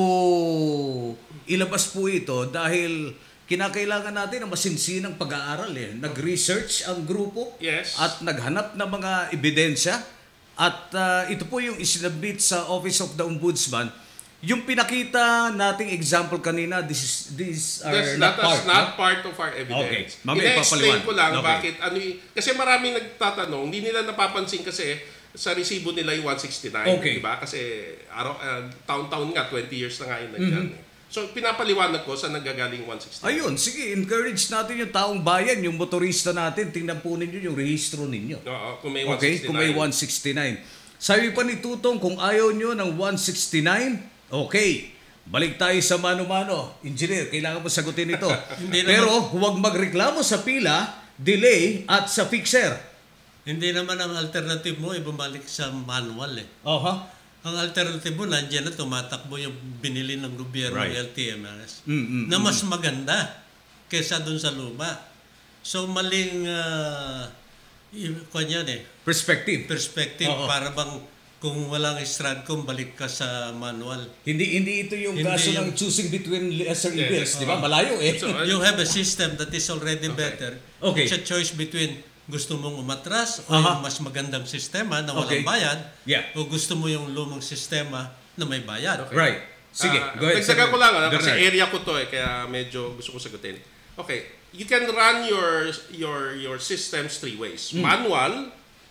ilabas po ito dahil kinakailangan natin ng masinsinang pag-aaral eh. Nag-research ang grupo Yes. at naghanap ng mga ebidensya at ah, ito po yung isinabit sa Office of the Ombudsman. Yung pinakita nating example kanina, this is these are That's not not, part. not no? part of our evidence. Okay. Mamaya Ina-explain papaliwanag. ko lang Okay. bakit ano y- kasi maraming nagtatanong, hindi nila napapansin kasi sa resibo nila yung one sixty-nine, Okay. di ba? Kasi araw uh, taon-taon nga, twenty years na nga yun nandiyan. Mm-hmm. eh. So pinapaliwanag ko sa nanggagaling one sixty-nine. Ayun, sige, encourage natin yung taong bayan, yung motorista natin, tingnan po ninyo yung rehistro ninyo. Oo, kung may Okay, one sixty-nine. kung may one sixty-nine. Sabi pa ni Tutong, kung ayaw nyo ng one sixty-nine, okay, balik tayo sa mano-mano. Engineer, kailangan mo sagutin ito. Hindi Pero huwag magreklamo sa pila delay at sa fixer. Hindi naman ang alternative mo, ibumalik sa manual eh. Oho. Ang alternative mo, nandiyan na tumatakbo yung binili ng gobyerno Right. ng L T M S Mm, mm, na mas maganda kesa dun sa luma. So maling uh, yan eh, Perspective. perspective Oo. para bang kung walang Stratcom, balik ka sa manual. Hindi hindi ito yung Hindi kaso yung- ng choosing between lesser Yeah, evils, yeah. di ba? Malayo eh. So, uh, You have a system that is already better. Okay. It's a choice between gusto mong umatras o Aha. yung mas magandang sistema na Okay. walang bayad Yeah. o gusto mo yung lumang sistema na may bayad. Right. Sige, Ah, go ahead. dagdagan Sir ko lang, ah, kasi Bernard. area ko to eh, kaya medyo gusto ko sagutin. Okay, you can run your your your systems three ways. Hmm. Manual,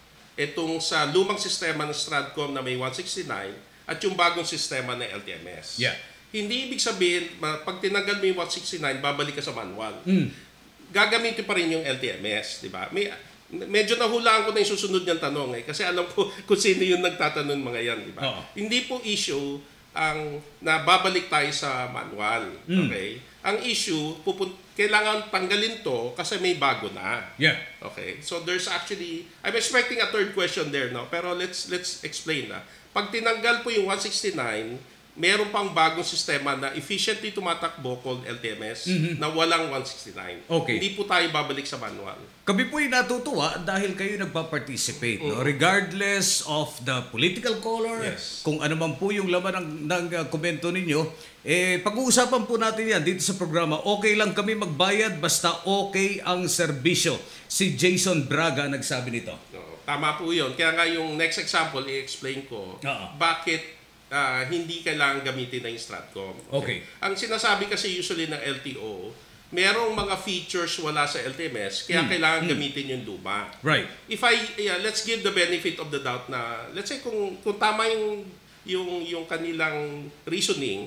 itong sa lumang sistema ng Stratcom na may one sixty-nine, at yung bagong sistema ng L T M S. Yeah. Hindi ibig sabihin, ma- pag tinanggal mo yung one sixty-nine, babalik ka sa manual. Hmm. Gagamitin pa rin yung L T M S, di ba? May, medyo nahulaan ko na yung susunod niyang tanong eh, kasi alam ko kung sino yung nagtatanong mga yan, di ba? Oo. Hindi po issue ang nababalik tayo sa manual, Hmm. okay? Ang issue, pupun- kailangan tanggalin to kasi may bago na. Yeah. Okay. So there's actually, I'm expecting a third question there now, pero let's let's explain na. Pag tinanggal po yung one sixty-nine, meron pang bagong sistema na efficiently tumatakbo called L T M S na walang one sixty-nine. Mm-hmm. Okay. Hindi po tayo babalik sa manual. Kami po ay natutuwa dahil kayo nagpa-participate, no? Regardless of the political color, Yes. kung ano man po yung laman ng, ng uh, komento ninyo, eh, pag-uusapan po natin yan dito sa programa. Okay lang kami magbayad basta okay ang serbisyo. Si Jason Braga nagsabi nito. No, tama po yun. Kaya nga yung next example, i-explain ko Oo. bakit ah, hindi kailangan gamitin na yung Stratcom. Okay. Ang sinasabi kasi usually ng L T O, merong mga features wala sa L T M S, kaya kailangan gamitin yung luma. Right. If I, yeah, let's give the benefit of the doubt na, let's say kung, kung tama yung, yung, yung kanilang reasoning,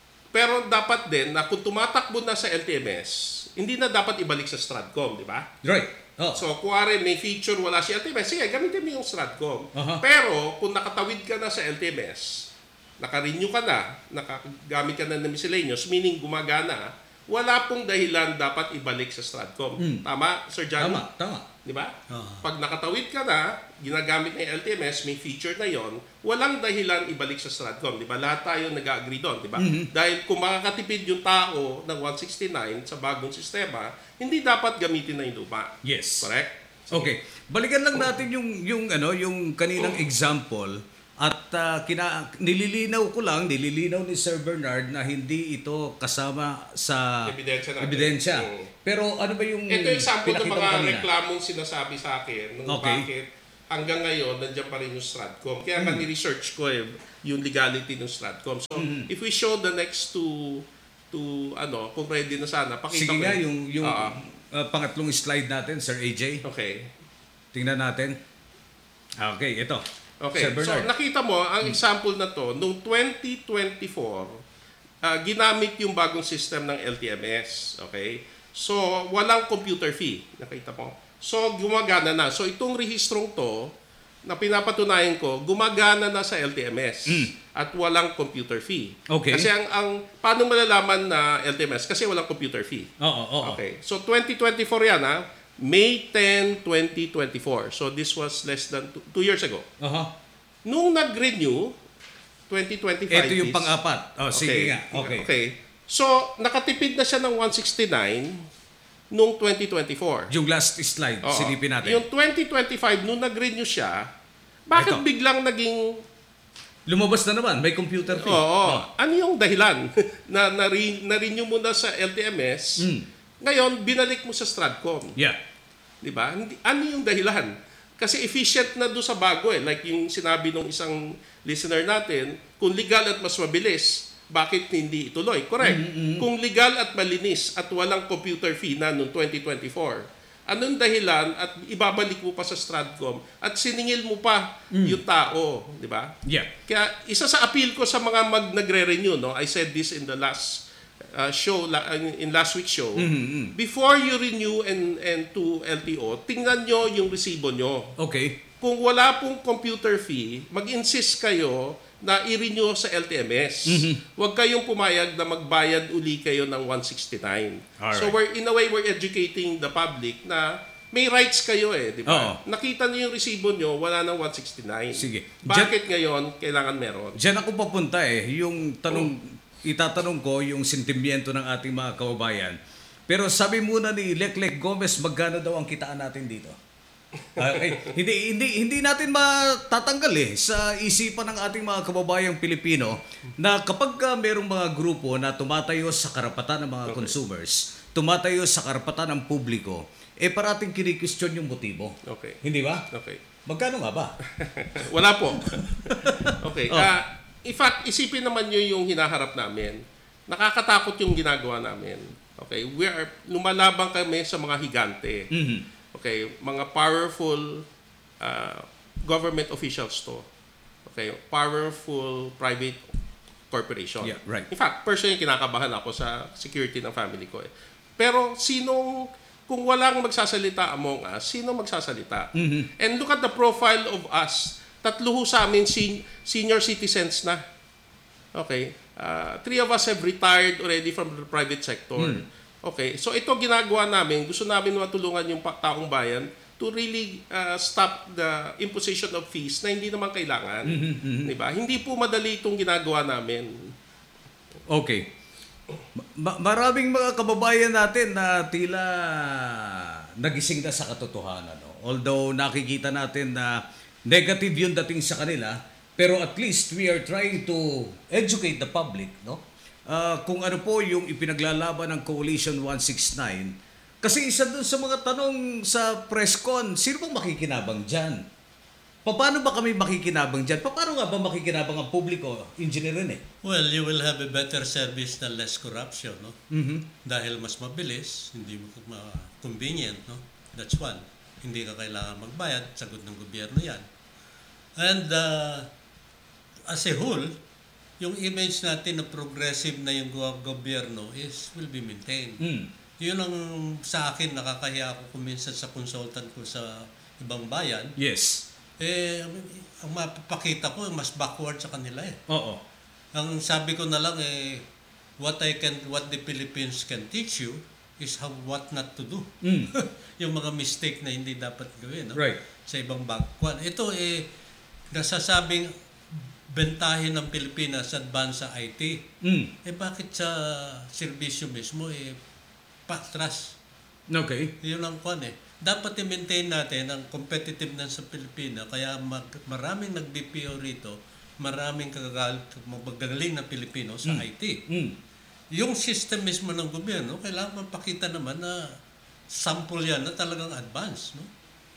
pero dapat din na kung tumatakbo na sa L T M S, hindi na dapat ibalik sa Stratcom, di ba? Right. Oh. So, kuwari may feature wala si L T M S, sige, gamitin mo yung Stratcom. Aha. Pero, kung nakatawid ka na sa L T M S, naka-renew ka na, nakagamit ka na ng miscellaneous, meaning gumagana, wala pong dahilan dapat ibalik sa Stratcom. Tama, Sir Johnny? Tama, tama. Di ba? Oo. Pag nakatawid ka na, ginagamit ng L T M S, may feature na yon, walang dahilan ibalik sa Stratcom. Di ba? Lahat tayo nag-agree doon. Di ba? Dahil kung makakatipid yung tao ng one sixty-nine sa bagong sistema, hindi dapat gamitin na yung luma. Yes. Correct? Okay. Balikan lang natin yung yung ano, yung kaninang example at ah, kina nililinaw ko lang, nililinaw ni Sir Bernard na hindi ito kasama sa Ebidensya natin. ebidensya. Mm. Pero ano ba yung Ito yung sample ng pinakita mo mga kanina? reklamong sinasabi sa akin nung Okay. bakit hanggang ngayon nandiyan pa rin yung Stratcom. Kaya mm. ni-research ko eh, yung legality ng Stratcom. So, Mm-hmm. if we show the next two to ano, kung ready na sana, pakita Sige ko nga yun. yung yung Ah, ah, pangatlong slide natin, Sir A J. okay. Tingnan natin. Ah, Okay, ito. Okay, Sir so Bernard. nakita mo, ang example na to, noong twenty twenty-four, ah, ginamit yung bagong system ng L T M S. Okay? So, walang computer fee. Nakita mo? So, gumagana na. So, itong rehistrong to, na pinapatunayan ko, gumagana na sa L T M S at walang computer fee. Okay. Kasi ang, ang paano malalaman na L T M S? Kasi walang computer fee. Oo, oo. Okay. So, twenty twenty-four yan ha. May tenth, twenty twenty-four. So, this was less than two, two years ago. Aha. Nung nag-renew, twenty twenty-five Ito yung is- pang-apat. Oh, sige nga. Okay. Okay. So, nakatipid na siya ng one sixty-nine nung twenty twenty-four. Yung last slide, Oo. silipin natin. Yung twenty twenty-five, nung nag-renew siya, bakit Ito. biglang naging... Lumabas na naman, may computer fee. Oo. Oh. Ano yung dahilan? na, na, na-renew mo na sa L T M S, Mm. ngayon, binalik mo sa Stratcom. Yeah. Di ba? Hindi- Ano yung dahilan? Kasi efficient na doon sa bago eh. Like yung sinabi ng isang listener natin, kung legal at mas mabilis, bakit hindi ituloy? Correct. Kung legal at malinis at walang computer fee na noong twenty twenty-four, anong dahilan at ibabalik mo pa sa Stratcom at siningil mo pa yung tao, di ba? Yeah. Kaya isa sa appeal ko sa mga mag nagre-renew, no, I said this in the last uh, show, la- in last week's show, before you renew and, and to L T O, tingnan nyo yung resibo nyo. Okay. Kung wala pong computer fee, mag-insist kayo na i-renew sa L T M S. Huwag kayong pumayag na magbayad uli kayo ng one sixty-nine. Alright. So we're, in a way, we're educating the public na may rights kayo eh, di ba? Oo. Nakita niyo yung resibo niyo, wala nang one sixty-nine. Sige. Bakit ngayon kailangan meron? Diyan ako papunta eh. Yung tanong, itatanong ko yung sentimiento ng ating mga kababayan. Pero sabi muna ni Leclec Gomez, magkano daw ang kitaan natin dito? Okay. hindi hindi hindi natin matatanggal eh sa isipan ng ating mga kababayang Pilipino na kapag uh, merong mga grupo na tumatayo sa karapatan ng mga consumers, tumatayo sa karapatan ng publiko, eh parating kini-question yung motibo. Okay. Hindi ba? Okay. Magkano nga ba? Wala po. Okay. Oh. Ah, in fact, isipin naman nyo yung hinaharap namin. Nakakatakot yung ginagawa namin. Okay. We are, lumalabang kami sa mga higante. Mhm. Okay. Mga powerful uh, government officials to. Okay. Powerful private corporation. Yeah, right. In fact, personally, kinakabahan ako sa security ng family ko eh. Pero sinong, kung walang magsasalita among us, sino magsasalita? Mhm. And look at the profile of us. Tatlo ho sa amin sen- senior citizens na. Okay. Uh, three of us have retired already from the private sector. Okay. So ito ginagawa namin. Gusto namin matulungan yung pa- taong bayan to really uh, stop the imposition of fees na hindi naman kailangan. Diba? Hindi po madali itong ginagawa namin. Okay. Ma- maraming mga kababayan natin na tila nagising na sa katotohanan. No? Although nakikita natin na negative yung dating sa kanila, pero at least we are trying to educate the public, no? Ah, kung ano po yung ipinaglalaban ng Coalition one sixty-nine. Kasi isa dun sa mga tanong sa press con, sino bang makikinabang dyan? Paano ba kami makikinabang dyan? Paano nga ba makikinabang ang publiko? Engineer rin eh. Well, you will have a better service na less corruption, no? Mhm. Dahil mas mabilis, hindi mo ma- convenient, no? That's one. Hindi ka kailangan magbayad, sagot ng gobyerno yan. And uh, as a whole, yung image natin na progressive na yung go- gobyerno is will be maintained. Mm. Yun ang sa akin, nakakahiya ako kuminsan sa consultant ko sa ibang bayan. Yes. Eh, ang mapapakita ko, mas backward sa kanila eh. Oo. Ang sabi ko na lang eh, what I can, what the Philippines can teach you is how, what not to do. Mm. Yung mga mistake na hindi dapat gawin, no? Right. Sa ibang bangkuan. Ito eh, nasasabing bentahin ng Pilipinas advance sa I T. Mm. Eh bakit sa serbisyo mismo eh, patras? Okay. Yun ang kwan eh. Dapat i-maintain natin ang competitiveness sa Pilipinas. Kaya mag, maraming nag-B P O rito, maraming kagagal, magagaling na Pilipino sa Mm. I T. Mm. Yung system mismo ng gobyerno, kailangan mapakita naman na sample yan na talagang advance. No?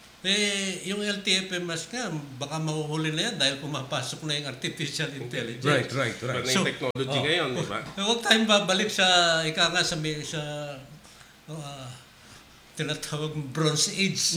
Eh, yung L T F M S nga, baka mahuhuli na yan dahil pumapasok na yung artificial intelligence. Right, right, Iba right. na So, yung technology oh. ngayon, di ba? Eh, huwag tayong babalik sa, ika nga sa, may- sa uh, tinatawag Bronze Age.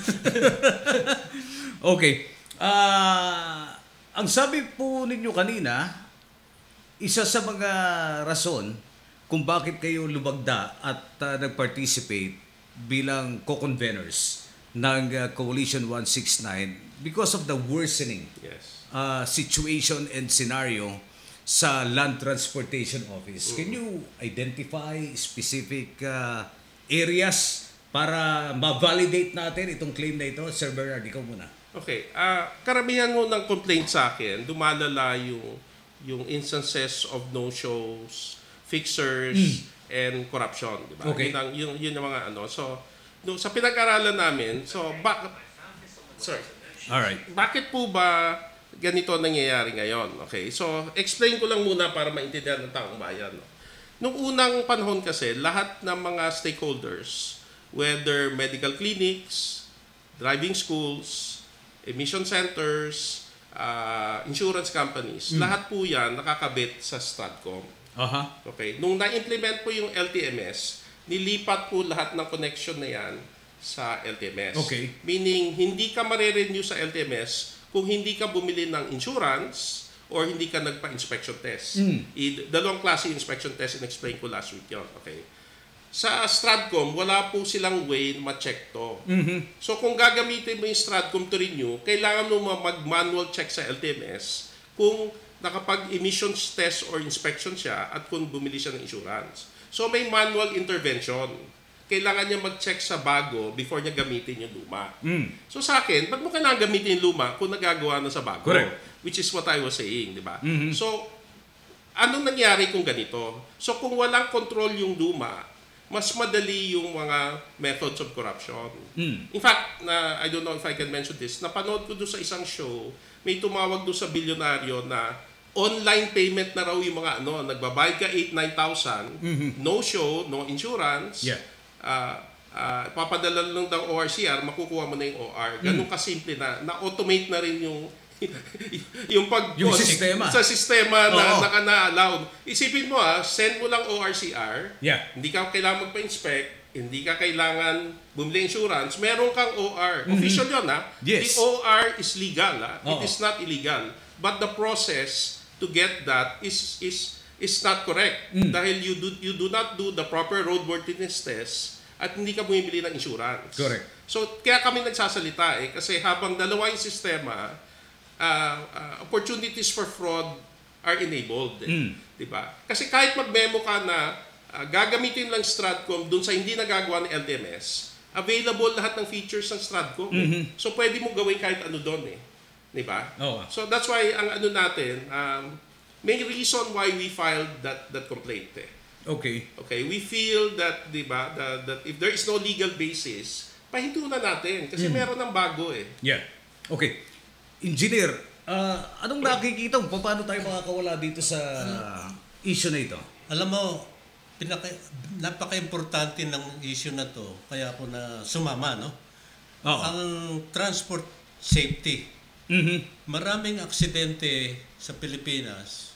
Okay. Ah, ang sabi po ninyo kanina, isa sa mga rason kung bakit kayo lumagda at ah, nag-participate bilang co-conveners ng ah, Coalition one sixty-nine because of the worsening Yes. uh, situation and scenario sa Land Transportation Office. Can you identify specific uh, areas para ma-validate natin itong claim na ito? Sir Bernard, ikaw muna. Okay. ah karamihan mo ng complaint sa akin, dumalala yung, yung instances of no-shows, fixers, and corruption. Di ba? Okay. Yun, ang, yun, yun yung mga ano. So, no, sa pinag-aralan namin, so, bak sorry. Alright. Bakit po ba ganito nangyayari ngayon? Okay, so explain ko lang muna para maintindihan ng taong bayan. No? Nung unang panahon kasi, lahat ng mga stakeholders, whether medical clinics, driving schools, emission centers, uh, insurance companies, lahat po yan nakakabit sa Stratcom. Aha. Okay, nung na-implement po yung L T M S, nilipat po lahat ng connection na yan sa L T M S. Okay. Meaning, hindi ka mare-renew sa L T M S kung hindi ka bumili ng insurance or hindi ka nagpa-inspection test. I- dalawang klase inspection test, in-explain ko last week yun. Okay. Sa Stratcom, wala po silang way na ma-check to. So, kung gagamitin mo yung Stratcom to renew, kailangan mo mag-manual check sa L T M S kung nakapag-emissions test or inspection siya at kung bumili siya ng insurance. So, may manual intervention. kailangan niya mag-check sa bago before niya gamitin yung luma. Mm. So sa akin, ba't mo kailangan gamitin yung luma kung nagagawa na sa bago? Correct. Which is what I was saying, di ba? Mhm. So, anong nangyari kung ganito? So kung walang control yung luma, mas madali yung mga methods of corruption. Mm. In fact, na I don't know if I can mention this, napanood ko doon sa isang show, may tumawag doon sa bilyonaryo na online payment na raw yung mga ano, nagbabayad ka eight nine thousand, no show, no insurance, Yeah. uh, uh, papadala lang ng O R C R, makukuha mo na yung O R. Ganun kasimple na, na-automate na rin yung yung pag Yung sistema. sa sistema na Oo. naka na-allowed. Isipin mo ah, send mo lang O R C R, Yeah. hindi ka kailangan magpa-inspect, hindi ka kailangan bumili insurance, meron kang O R. Official yun ha. Yes. The O R is legal ha. It Oo. is not illegal. But the process to get that is is is not correct. Dahil you do you do not do the proper roadworthiness test at hindi ka bumibili ng insurance. Correct. So kaya kami nagsasalita eh kasi habang dalawa yung sistema, uh, uh, opportunities for fraud are enabled. Eh. Mm. Diba? Kasi kahit mag-memo ka na uh, gagamitin lang Stratcom dun sa hindi nagagawa ng L T M S, available lahat ng features ng Stratcom. Eh. Mhm. So pwede mo gawin kahit ano doon eh. Diba? Oo. So that's why ang ano natin, um, may reason why we filed that that complaint eh. Okay. Okay, we feel that, di ba, that, that if there is no legal basis, pahinto na natin kasi meron ng bago eh. Yeah. Okay. Engineer, ah, anong nakikita mo? Paano tayo makakawala dito sa issue na ito? Alam mo, pinaka, napaka-importante ng issue na to, kaya ako na sumama, no? Oo. Ang transport safety. Mhm. Maraming aksidente sa Pilipinas